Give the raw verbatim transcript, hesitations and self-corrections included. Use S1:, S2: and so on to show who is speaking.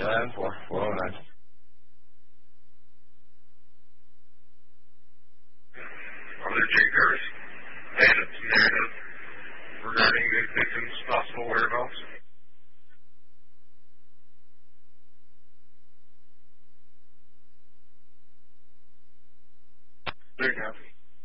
S1: nine four four oh nine.
S2: Officer Jake Harris, and its narrative regarding the victim's possible whereabouts. There you go.